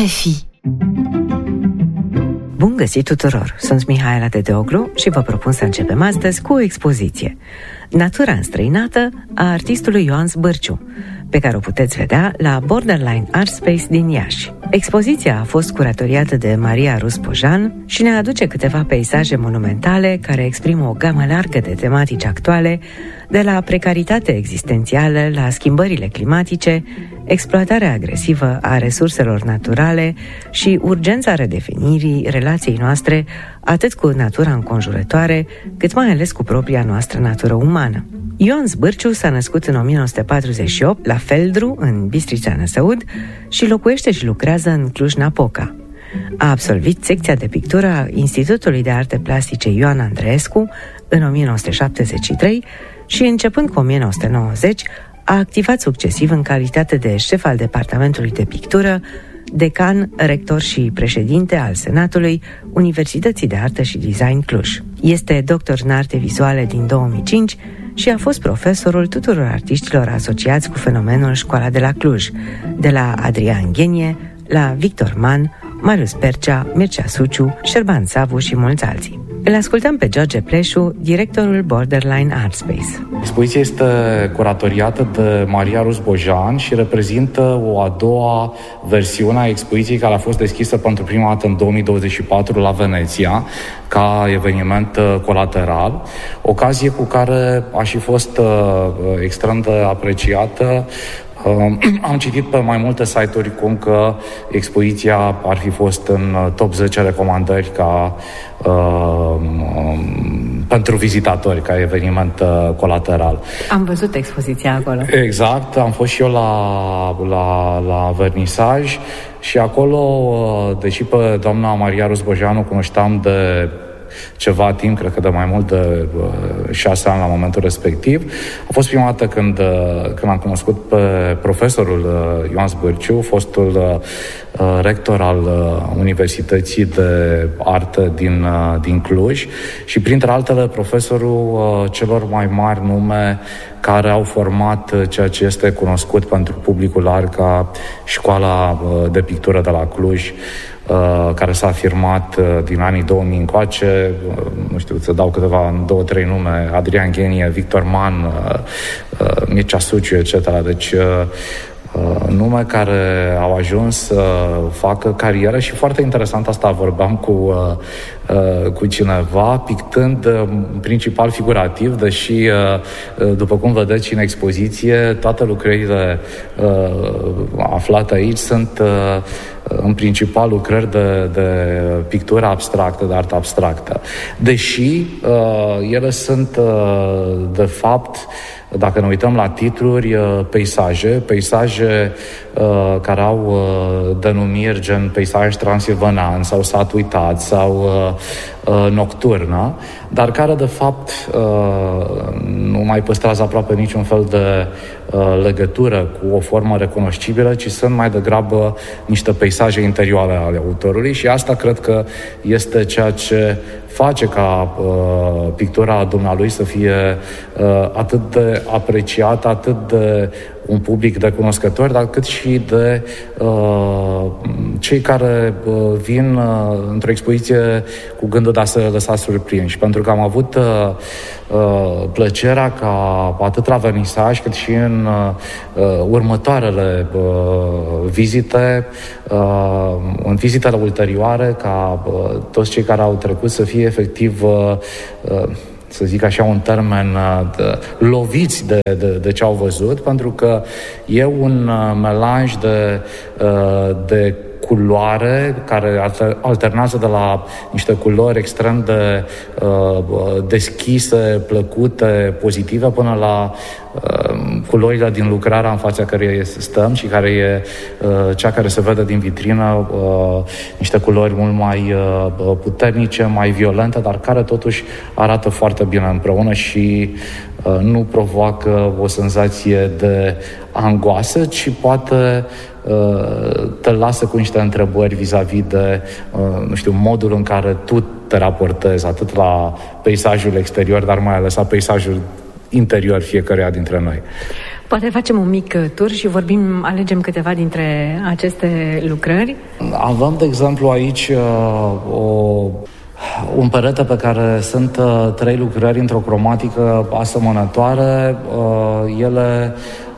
RFI. Bun găsit tuturor! Sunt Mihaela Teteoglu și vă propun să începem astăzi cu o expoziție, Natura înstrăinată a artistului Ioan Zbârciu, pe care o puteți vedea la Borderline Art Space din Iași. Expoziția a fost curatoriată de Maria Rus Pojan și ne aduce câteva peisaje monumentale care exprimă o gamă largă de tematici actuale, de la precaritate existențială la schimbările climatice, exploatarea agresivă a resurselor naturale și urgența redefinirii relației noastre atât cu natura înconjurătoare, cât mai ales cu propria noastră natură umană. Ioan Zbârciu s-a născut în 1948 la Feldru, în Bistrița Năsăud, și locuiește și lucrează în Cluj-Napoca. A absolvit secția de pictură a Institutului de Arte Plastice Ioan Andreescu în 1973 și, începând cu 1990, a activat succesiv în calitate de șef al Departamentului de Pictură, decan, rector și președinte al Senatului Universității de Artă și Design Cluj. Este doctor în arte vizuale din 2005 și a fost profesorul tuturor artiștilor asociați cu fenomenul Școala de la Cluj, de la Adrian Ghenie la Victor Man, Marius Percea, Mircea Suciu, Șerban Savu și mulți alții. Îl ascultăm pe George Pleșu, directorul Borderline Art Space. Expoziția este curatoriată de Maria Rus Pojan și reprezintă o a doua versiune a expoziției care a fost deschisă pentru prima dată în 2024 la Veneția, ca eveniment colateral, ocazie cu care a și fost extrem de apreciată. Am citit pe mai multe site-uri cum că expoziția ar fi fost în top 10 recomandări ca pentru vizitatori, ca eveniment colateral. Am văzut expoziția acolo. Exact, am fost și eu la vernisaj și acolo, deși pe doamna Maria Rus Pojan o cunoșteam de ceva timp, cred că de mai mult de 6 ani la momentul respectiv. A fost prima dată când am cunoscut pe profesorul Ioan Zbârciu, fostul rector al Universității de Artă din Cluj și, printre altele, profesorul celor mai mari nume care au format ceea ce este cunoscut pentru publicul larg ca Școala de Pictură de la Cluj, care s-a afirmat din anii 2000 încoace, nu știu, să dau câteva, 2-3 nume, Adrian Ghenie, Victor Man, Mircea Suciu, etc. Deci nume care au ajuns să facă carieră și, foarte interesant, asta vorbeam cu cineva, pictând principal figurativ, deși, după cum vedeți și în expoziție, toate lucrările aflate aici sunt în principal lucrări de pictură abstractă, de artă abstractă. Deși ele sunt, de fapt, dacă ne uităm la titluri, peisaje care au denumiri gen peisaj transilvanean sau sat uitat sau nocturnă, dar care de fapt nu mai păstrează aproape niciun fel de legătură cu o formă recunoscibilă, ci sunt mai degrabă niște peisaje interioare ale autorului și asta cred că este ceea ce face ca pictura dumnealui să fie atât de apreciată, atât de un public de cunoscători, dar cât și de cei care vin într-o expoziție cu gândul de a se lăsa surprinși. Pentru că am avut plăcerea ca atât la vernisaj cât și în următoarele vizite, în vizitele ulterioare, ca toți cei care au trecut să fie efectiv, să zic așa un termen, loviți de ce au văzut, pentru că e un melanj de culoare care alternează de la niște culori extrem de deschise, plăcute, pozitive, până la culorile din lucrarea în fața căreia stăm și care e cea care se vede din vitrină, niște culori mult mai puternice, mai violente, dar care totuși arată foarte bine împreună și nu provoacă o senzație de angoasă, ci poate te lasă cu niște întrebări vis-a-vis de, nu știu, modul în care tu te raportezi atât la peisajul exterior, dar mai ales la peisajul interior fiecăruia dintre noi. Poate facem un mic tur și alegem câteva dintre aceste lucrări? Avem, de exemplu, aici un perete pe care sunt 3 lucrări într-o cromatică asemănătoare. Ele,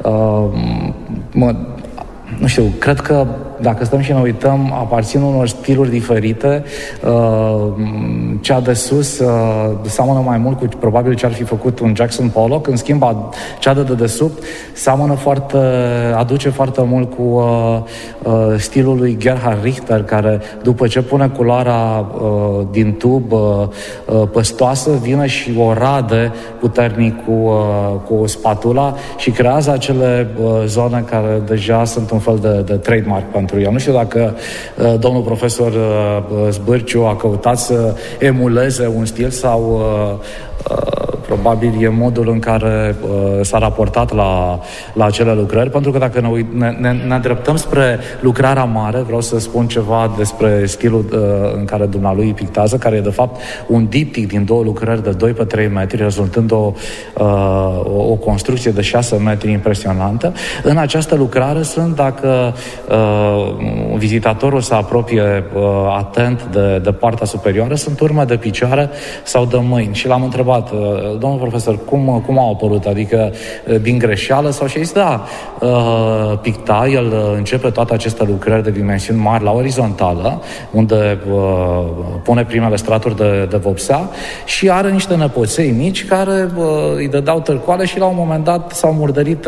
nu știu, cred că dacă stăm și ne uităm, aparțin unor stiluri diferite. Cea de sus seamănă mai mult cu probabil ce ar fi făcut un Jackson Pollock, în schimb cea de dedesubt aduce foarte mult cu stilul lui Gerhard Richter, care după ce pune culoarea din tub păstoasă, vine și o rade puternic cu spatula și creează acele zone care deja sunt un fel de trademark pentru el. Nu știu dacă domnul profesor Zbârciu a căutat să emuleze un stil sau probabil e modul în care s-a raportat la acele lucrări, pentru că dacă ne îndreptăm spre lucrarea mare, vreau să spun ceva despre stilul în care dumnealui pictează, care e de fapt un diptic din 2 lucrări de 2 pe 3 metri, rezultând o construcție de 6 metri impresionantă. În această lucrare sunt, dacă vizitatorul se apropie atent de partea superioară, sunt urme de picioare sau de mâini. Și l-am întrebat, domnul profesor, cum au apărut? Adică din greșeală? Sau și zis, da, picta, el începe toate aceste lucrări de dimensiuni mari la orizontală, unde pune primele straturi de vopsea și are niște nepoței mici care îi dădeau târcoale și la un moment dat s-au murdărit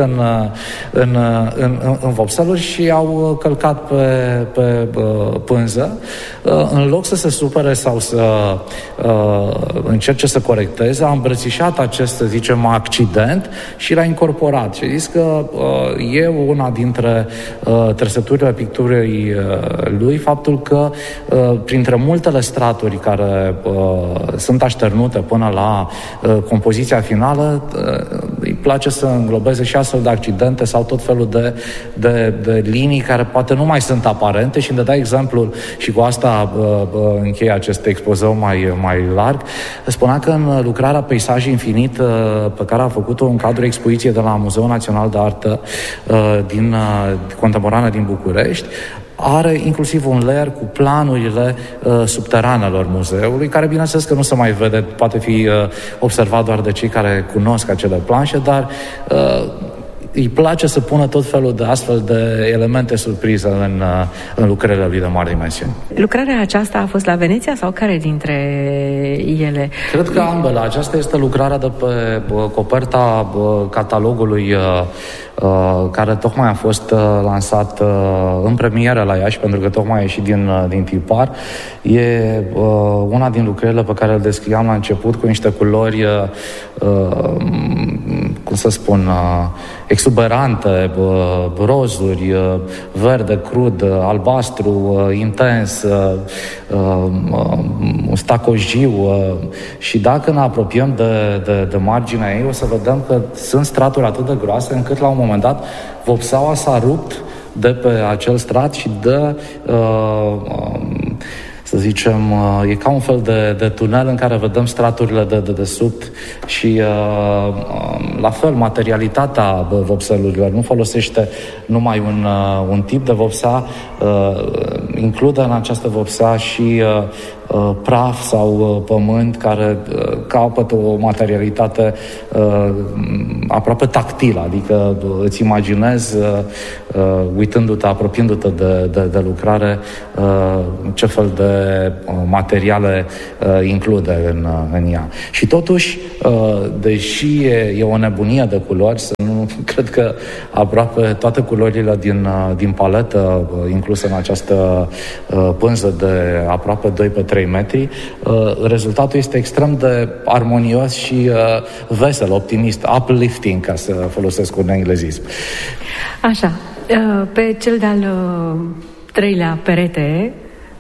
în vopseluri și au călcat pe pânză. În loc să se supere sau să încerce să corecteze, a îmbrățișat acest, să zicem, accident și l-a incorporat. Și zis că e una dintre trăsăturile picturii lui faptul că printre multele straturi care sunt așternute până la compoziția finală, îi place să înglobeze și astfel de accidente sau tot felul de linii care poate nu mai sunt aparente și îmi dădea exemplul și cu asta încheie acest expozeu mai larg. Spunea că în lucrarea Peisaj Infinit pe care a făcut-o în cadrul expoziției de la Muzeul Național de Artă Contemporană din București, are inclusiv un layer cu planurile subteranelor muzeului, care bineînțeles că nu se mai vede, poate fi observat doar de cei care cunosc acele planșe, dar îi place să pună tot felul de astfel de elemente surpriză în lucrările lui de mari dimensiuni. Lucrarea aceasta a fost la Veneția sau care dintre ele? Cred că ambele. Aceasta este lucrarea de pe coperta catalogului care tocmai a fost lansat în premieră la Iași, pentru că tocmai a ieșit din tipar. E una din lucrările pe care le descriam la început, cu niște culori, cum să spun, exuberante, rozuri, verde crud, albastru, intens, stacojiu, și dacă ne apropiem de marginea ei, o să vedem că sunt straturi atât de groase încât la un moment dat vopseaua s-a rupt de pe acel strat și să zicem, e ca un fel de tunel în care vedem straturile de dedesubt și la fel, materialitatea vopselurilor nu folosește numai un tip de vopsea, include în această vopsea și praf sau pământ care capătă o materialitate aproape tactilă, adică îți imaginezi, uitându-te, apropiindu-te de lucrare, ce fel de materiale include în ea. Și totuși, deși e o nebunie de culori, cred că aproape toate culorile din paletă incluse în această pânză de aproape 2 pe 3 metri, rezultatul este extrem de armonios și vesel, optimist, uplifting, ca să folosesc un englezism. Așa, pe cel de-al 3-lea perete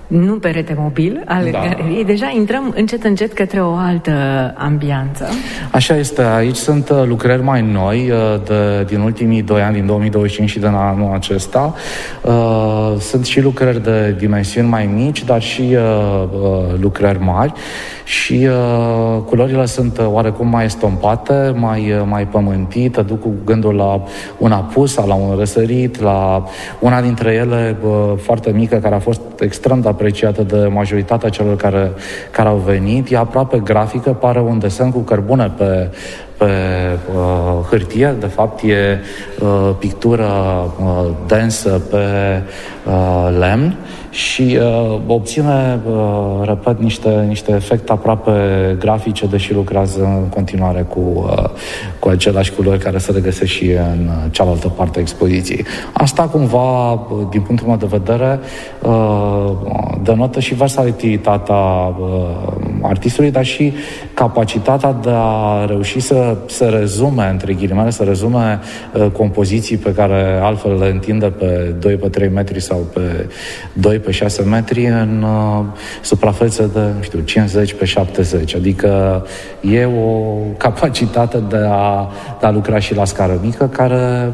nu perete mobil al galeriei. Deja intrăm încet către o altă ambianță. Așa este. Aici sunt lucrări mai noi din ultimii 2 ani, din 2025 și din anul acesta. Sunt și lucrări de dimensiuni mai mici, dar și lucrări mari. Și culorile sunt oarecum mai estompate, mai pământii, duc cu gândul la un apus, la un răsărit, la una dintre ele foarte mică, care a fost extrem de apreciată de majoritatea celor care au venit. E aproape grafică, pare un desen cu cărbune pe hârtie. De fapt, e pictură densă pe lemn și obține, repet, niște efecte aproape grafice, deși lucrează în continuare cu aceleași culori care se regăsesc și în cealaltă parte a expoziției. Asta cumva, din punctul meu de vedere, denotă și versatilitatea artistului, dar și capacitatea de a reuși să rezume, între ghilimele, să rezume compoziții pe care altfel le întinde pe 2 pe 3 metri sau pe 2 pe 6 metri în suprafețe de, 50 pe 70. Adică e o capacitate de a lucra și la scară mică care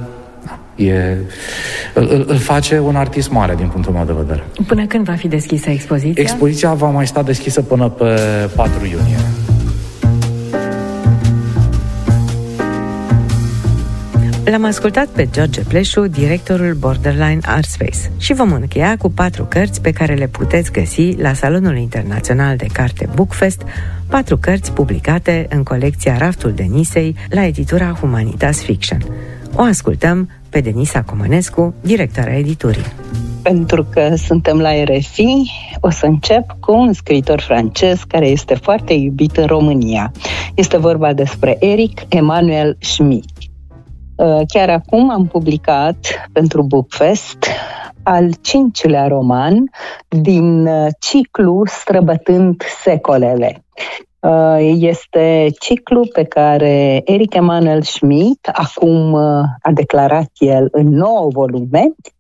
îl face un artist mare din punctul meu de vedere. Până când va fi deschisă expoziția? Expoziția va mai sta deschisă până pe 4 iunie. L-am ascultat pe George Pleșu, directorul Borderline Art Space, și vom încheia cu 4 cărți pe care le puteți găsi la Salonul Internațional de Carte Bookfest, 4 cărți publicate în colecția Raftul Denisei la editura Humanitas Fiction. O ascultăm pe Denisa Comănescu, directoarea editurii. Pentru că suntem la RFI, o să încep cu un scriitor francez care este foarte iubit în România. Este vorba despre Eric Emanuel Schmitt. Chiar acum am publicat pentru Bookfest al 5-lea roman din ciclu Străbătând secolele. Este ciclu pe care Eric Emanuel Schmitt acum a declarat el în 9 volume,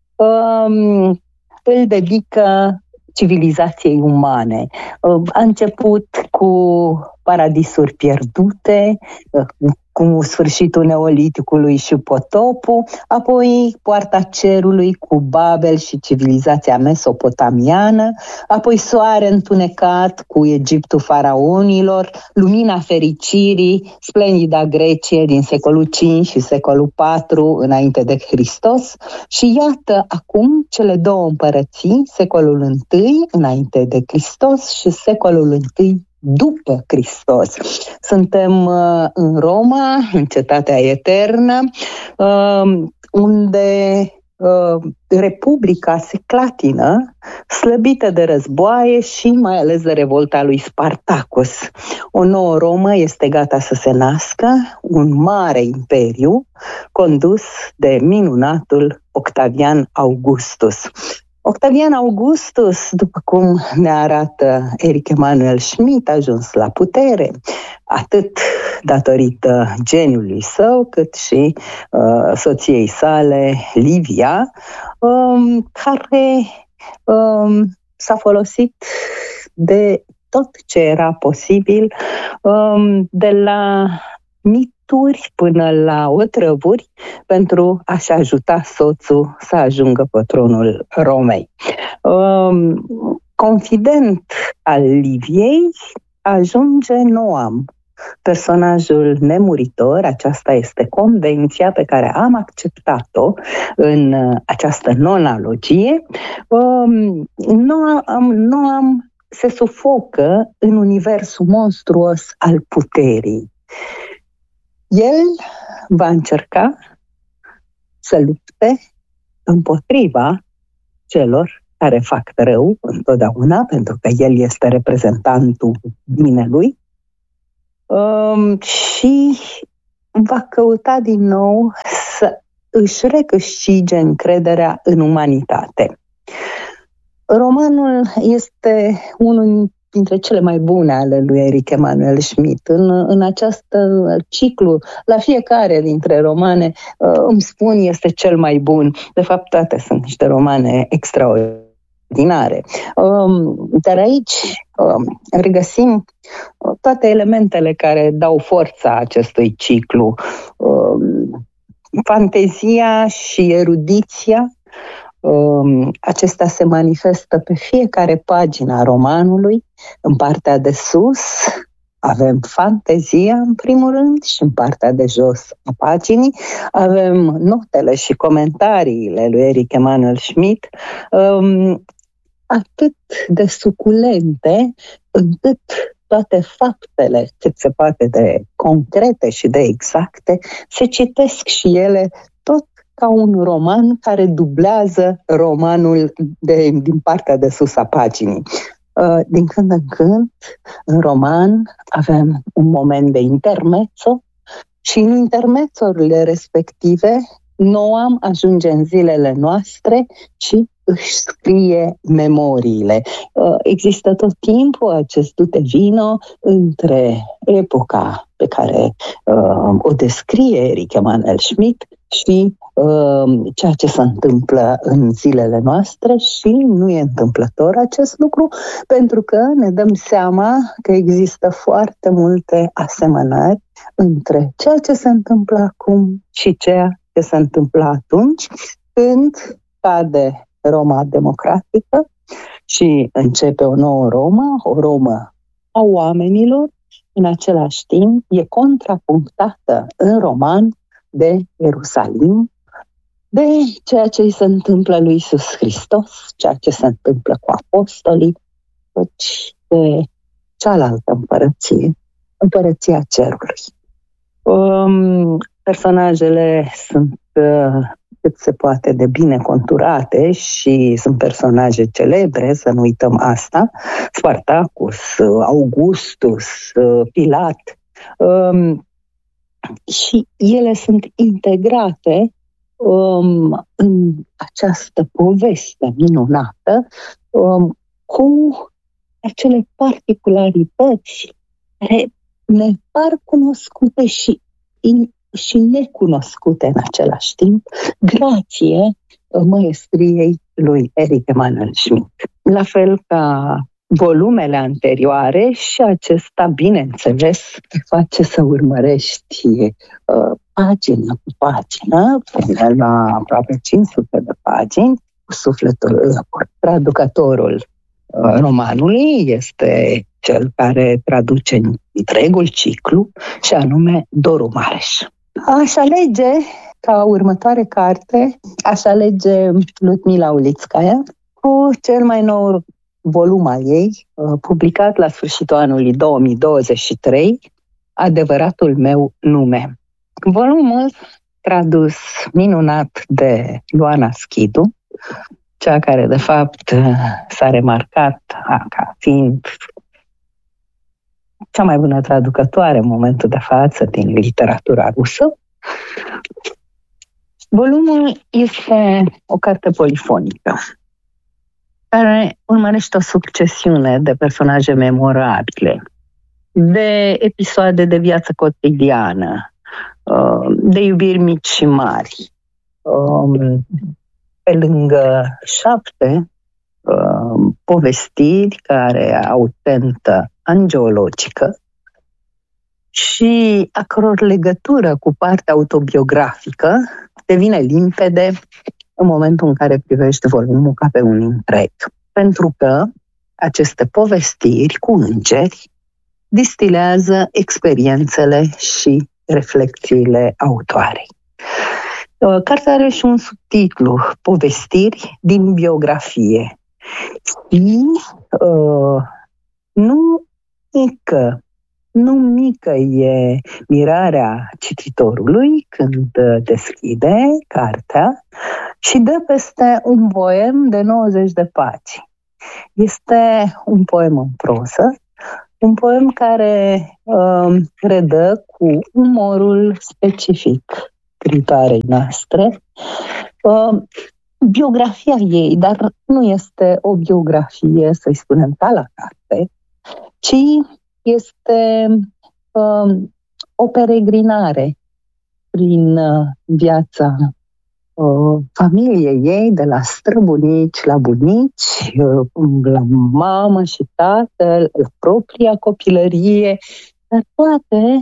îl dedică civilizației umane. A început cu Paradisuri pierdute, cu sfârșitul Neoliticului și potopul, apoi Poarta cerului cu Babel și civilizația mesopotamiană, apoi Soare întunecat cu Egiptul faraonilor, Lumina fericirii, splendida Grecie din secolul V și secolul IV înainte de Hristos și iată acum cele 2 împărății, secolul I înainte de Hristos și secolul I după Hristos. Suntem în Roma, în Cetatea Eternă, unde Republica se clatină, slăbită de războaie și mai ales de revolta lui Spartacus. O nouă Romă este gata să se nască, un mare imperiu condus de minunatul Octavian Augustus. Octavian Augustus, după cum ne arată Eric Emanuel Schmitt, a ajuns la putere, atât datorită geniului său, cât și soției sale, Livia, care s-a folosit de tot ce era posibil, de la mituri până la otrăvuri, pentru a-și ajuta soțul să ajungă pe tronul Romei. Confident al Liviei ajunge Noam, personajul nemuritor. Aceasta este convenția pe care am acceptat-o în această nonalogie. Noam se sufocă în universul monstruos al puterii. El va încerca să lupte împotriva celor care fac rău întotdeauna, pentru că el este reprezentantul binelui, și va căuta din nou să își recâștige încrederea în umanitate. Romanul este unul dintre cele mai bune ale lui Eric Emanuel Schmitt. În acest ciclu, la fiecare dintre romane, îmi spun, este cel mai bun. De fapt, toate sunt niște romane extraordinare. extraordinare. Dar aici regăsim toate elementele care dau forța acestui ciclu. Fantezia și erudiția, acesta se manifestă pe fiecare pagină a romanului. În partea de sus avem fantezia, în primul rând, și în partea de jos a paginii avem notele și comentariile lui Erich Emanuel Schmidt, atât de suculente, încât toate faptele cât se poate de concrete și de exacte se citesc și ele tot ca un roman care dublează romanul din partea de sus a paginii. Din când în când, în roman, avem un moment de intermezzo și în intermezzorile respective Noam ajunge în zilele noastre și își scrie memoriile. Există tot timpul acest dute vino între epoca pe care o descrie Erich Emanuel Schmidt și ceea ce se întâmplă în zilele noastre și nu e întâmplător acest lucru, pentru că ne dăm seama că există foarte multe asemănări între ceea ce se întâmplă acum și ceea ce se întâmplă atunci, când cade Roma democratică și începe o nouă Roma, o Romă a oamenilor. În același timp e contrapunctată în roman de Ierusalim, de ceea ce îi se întâmplă lui Iisus Hristos, ceea ce se întâmplă cu apostolii, deci de cealaltă împărăție, împărăția cerului. Personajele sunt cât se poate de bine conturate și sunt personaje celebre, să nu uităm asta, Spartacus, Augustus, Pilat, și ele sunt integrate în această poveste minunată cu acele particularități care ne par cunoscute și necunoscute în același timp, grație măestriei lui Erich Emanuel Schmidt. La fel ca volumele anterioare, și acesta, bineînțeles, te face să urmărești pagină cu pagină, până la aproape 500 de pagini, cu sufletul. Traducătorul romanului este cel care traduce întregul ciclu, și anume Doru Mareș. Aș alege, ca următoare carte, Ludmila Ulitskaya, cu cel mai nou volum al ei, publicat la sfârșitul anului 2023, Adevăratul meu nume. Volumul tradus minunat de Ioana Schidu, cea care de fapt s-a remarcat ca fiind cea mai bună traducătoare în momentul de față din literatura rusă. Volumul este o carte polifonică care urmărește o succesiune de personaje memorabile, de episoade de viață cotidiană, de iubiri mici și mari. Pe lângă 7 povestiri care au tentă angeologică și a căror legătură cu partea autobiografică devine limpede în momentul în care privești volumul ca pe un întreg. Pentru că aceste povestiri cu îngeri distilează experiențele și reflexiile autoarei. Cartea are și un subtitlu, Povestiri din biografie. Și nu mică e mirarea cititorului când deschide cartea și dă peste un poem de 90 de pagini. Este un poem în proză, un poem care redă cu umorul specific scritoarei noastre biografia ei, dar nu este o biografie, să-i spunem, ca la carte, ci este o peregrinare prin viața familiei ei, de la străbunici la bunici, la mamă și tată, la propria copilărie, dar toate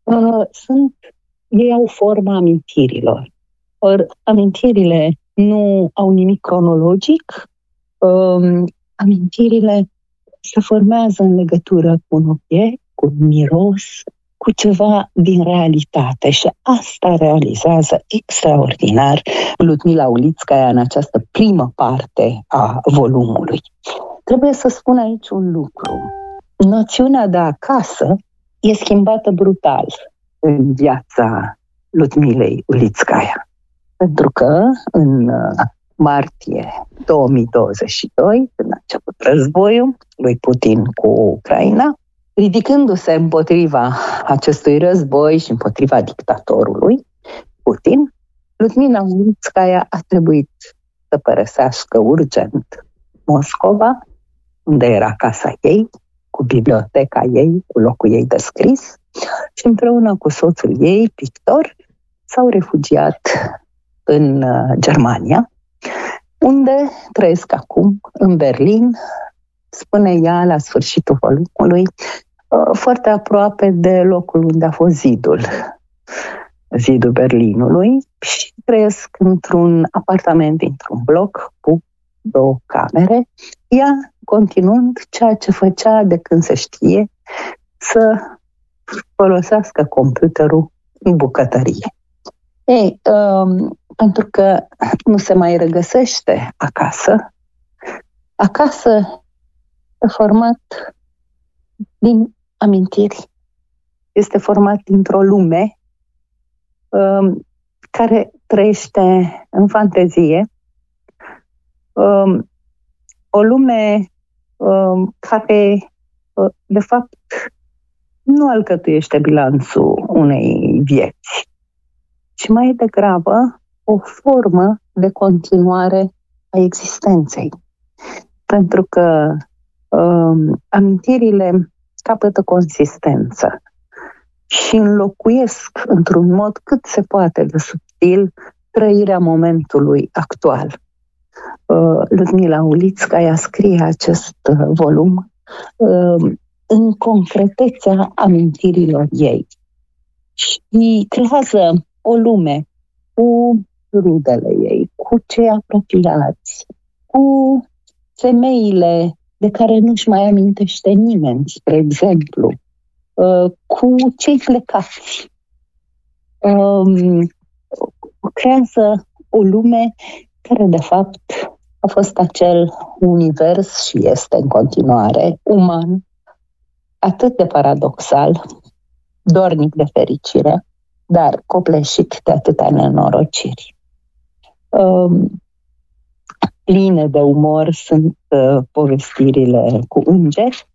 ei au forma amintirilor. Ori amintirile nu au nimic cronologic, amintirile se formează în legătură cu un obiect, cu un miros, cu ceva din realitate și asta realizează extraordinar Ludmila Ulitskaya în această primă parte a volumului. Trebuie să spun aici un lucru. Noțiunea de acasă e schimbată brutal în viața Ludmilei Ulitskaya. Pentru că în martie 2022, când a început războiul lui Putin cu Ucraina, ridicându-se împotriva acestui război și împotriva dictatorului Putin, Ludmila Ulitskaya a trebuit să părăsească urgent Moscova, unde era casa ei, cu biblioteca ei, cu locul ei de scris, și împreună cu soțul ei, pictor, s-au refugiat în Germania, unde trăiesc acum, în Berlin, spune ea la sfârșitul volumului, foarte aproape de locul unde a fost zidul Berlinului, și trăiesc într-un apartament, într-un bloc cu 2 camere, ea continuând ceea ce făcea de când se știe, să folosească computerul în bucătărie. Ei, pentru că nu se mai regăsește acasă e format din amintiri. Este format dintr-o lume care trăiește în fantezie, o lume care, de fapt, nu alcătuiește bilanțul unei vieți, ci mai degrabă o formă de continuare a existenței. Pentru că amintirile capătă consistență și înlocuiesc într-un mod cât se poate de subtil trăirea momentului actual. Ludmila Ulitskaya scrie acest volum în concretețea amintirilor ei și creează o lume cu rudele ei, cu cei apropiați, cu femeile de care nu-și mai amintește nimeni, spre exemplu, cu cei plecați. Creează o lume care, de fapt, a fost acel univers și este în continuare uman, atât de paradoxal, dornic de fericire, dar copleșit de atâtea nenorociri. Pline de umor sunt povestirile cu îngeri.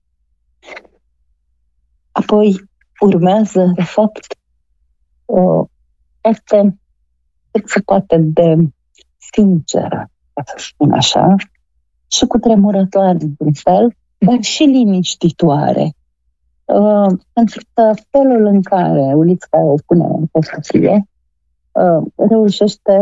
Apoi urmează, de fapt, o parte cât se poate de sinceră, ca să spun așa, și cutremurătoare într-un fel, dar și liniștitoare. Pentru că felul în care Ulitskaya o pune în poezie reușește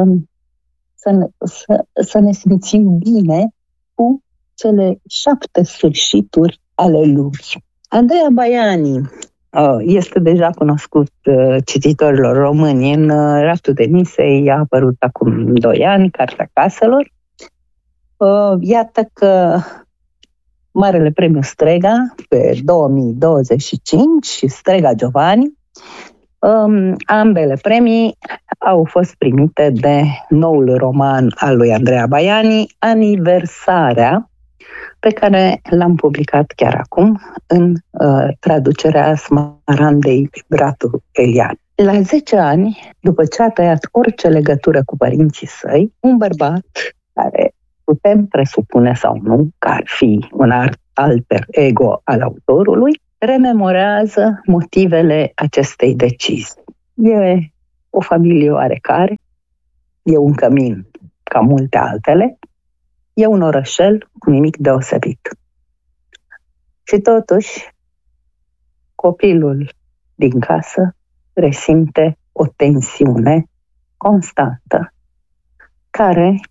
să ne simțim bine cu cele 7 sfârșituri ale lumii. Andreea Baiani este deja cunoscut cititorilor români. În Raftul Denisei a apărut acum 2 ani, Cartea Caselor. Iată că Marele Premiu Strega pe 2025 și Strega Giovanni, ambele premii au fost primite de noul roman al lui Andreea Baiani, Aniversarea, pe care l-am publicat chiar acum în traducerea Smarandei Bratu Elian. La 10 ani, după ce a tăiat orice legătură cu părinții săi, un bărbat care putem presupune sau nu că ar fi un alter ego al autorului, rememorează motivele acestei decizii. E o familie oarecare, e un cămin ca multe altele, e un orășel cu nimic deosebit. Și totuși, copilul din casă resimte o tensiune constantă care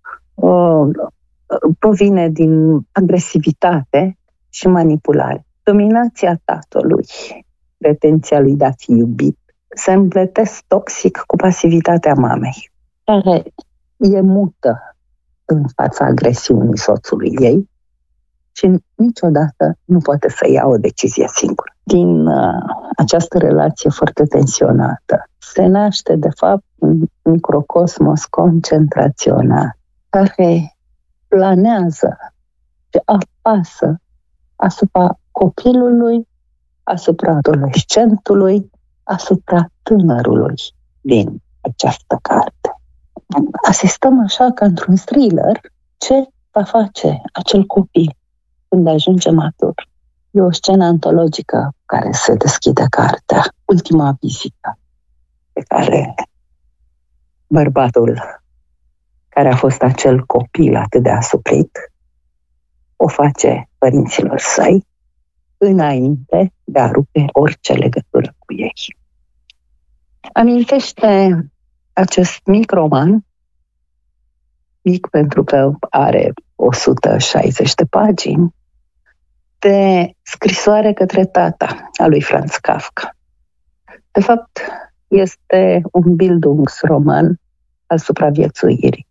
provine din agresivitate și manipulare. Dominația tatălui, pretenția lui de a fi iubit, se împletesc toxic cu pasivitatea mamei, care e mută în fața agresiunii soțului ei și niciodată nu poate să ia o decizie singură. Din această relație foarte tensionată se naște, de fapt, un microcosmos concentrațional care planează și apasă asupra copilului, asupra adolescentului, asupra tânărului din această carte. Asistăm așa ca într-un thriller ce va face acel copil când ajunge matur. E o scenă antologică care se deschide cartea, ultima vizită pe care bărbatul care a fost acel copil atât de asuprit o face părinților săi înainte de a rupe orice legătură cu ei. Amintește acest mic roman, mic pentru că are 160 de pagini, de scrisoare către tata a lui Franz Kafka. De fapt, este un Bildungsroman al supraviețuirii.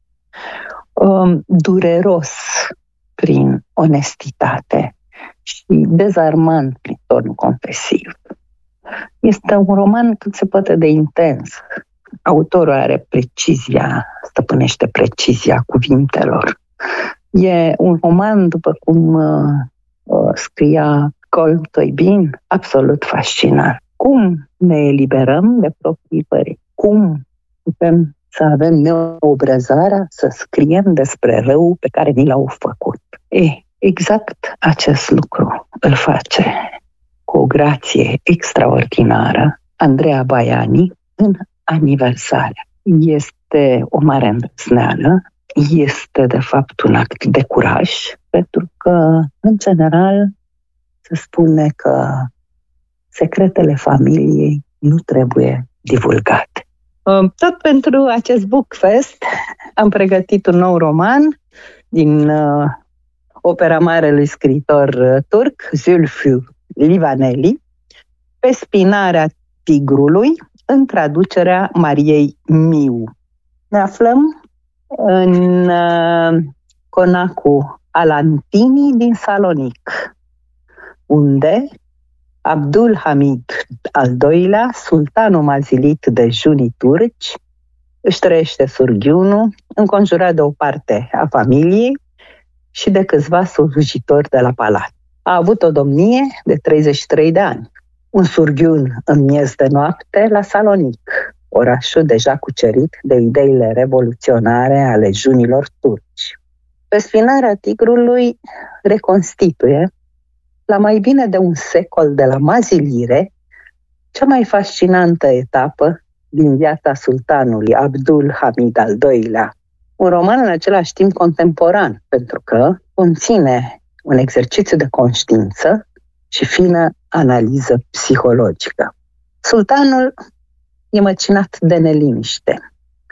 Dureros prin onestitate și dezarmant prin tonul confesiv. Este un roman cât se poate de intens. Autorul are precizia, stăpânește precizia cuvintelor. E un roman, după cum scria Colm Toibin, absolut fascinant. Cum ne eliberăm de proprii părinți? Cum putem să avem neobrăzarea să scriem despre rău pe care ni l-au făcut? Exact acest lucru îl face cu o grație extraordinară Andreea Baiani în Aniversarea. Este o mare îndrăzneală, este de fapt un act de curaj, pentru că, în general, se spune că secretele familiei nu trebuie divulgate. Tot pentru acest Bookfest am pregătit un nou roman din opera marelui scriitor turc, Zülfü Livaneli, Pe spinarea tigrului, în traducerea Mariei Miu. Ne aflăm în conacul Alantini din Salonic, unde Abdul Hamid al II-lea, sultanul mazilit de junii turci, își trăiește surghiunul, înconjurat de o parte a familiei și de câțiva slujitori de la palat. A avut o domnie de 33 de ani. Un surghiun în miez de noapte la Salonic, orașul deja cucerit de ideile revoluționare ale junilor turci. Pe spinarea tigrului reconstituie, la mai bine de un secol de la mazilire, cea mai fascinantă etapă din viața sultanului Abdul Hamid al II-lea. Un roman în același timp contemporan, pentru că conține un exercițiu de conștiință și fină analiză psihologică. Sultanul e măcinat de neliniște,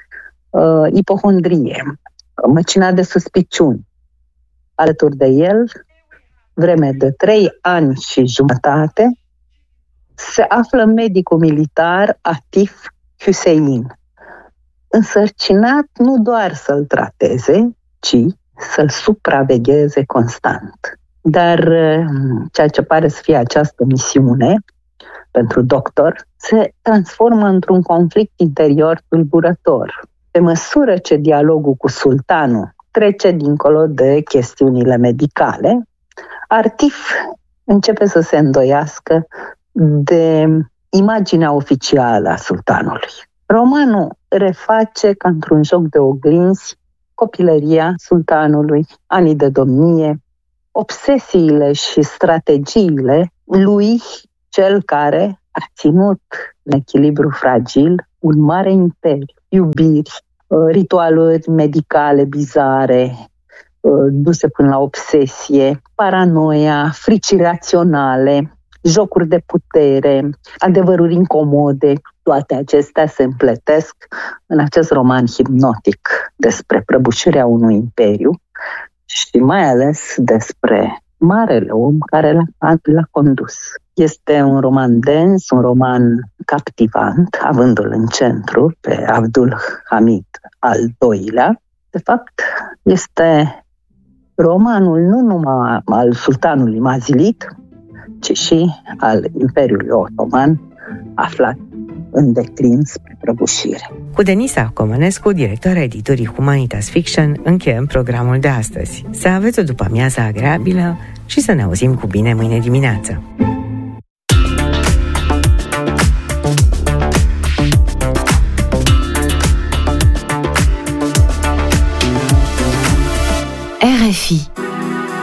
ipohondrie, măcinat de suspiciuni. Alături de el, vreme de 3 ani și jumătate, se află medicul militar Atif Hüseyin, însărcinat nu doar să-l trateze, ci să-l supravegheze constant. Dar ceea ce pare să fie această misiune pentru doctor se transformă într-un conflict interior tulburător. Pe măsură ce dialogul cu sultanul trece dincolo de chestiunile medicale, Artif începe să se îndoiască de imaginea oficială a sultanului. Romanul reface ca într-un joc de oglinzi copilăria sultanului, anii de domnie, obsesiile și strategiile lui, cel care a ținut în echilibru fragil un mare imperiu, iubiri, ritualuri medicale bizare, duse până la obsesie, paranoia, frici raționale, jocuri de putere, adevăruri incomode, toate acestea se împletesc în acest roman hipnotic despre prăbușirea unui imperiu și mai ales despre marele om care l-a condus. Este un roman dens, un roman captivant, avându-l în centru pe Abdul Hamid al II-lea. De fapt, este romanul nu numai al sultanului Mazilid, ci și al Imperiului Otoman, aflat în declin spre prăbușire. Cu Denisa Comănescu, directoarea editurii Humanitas Fiction, încheiem programul de astăzi. Să aveți o după-amiază agreabilă și să ne auzim cu bine mâine dimineață. RFI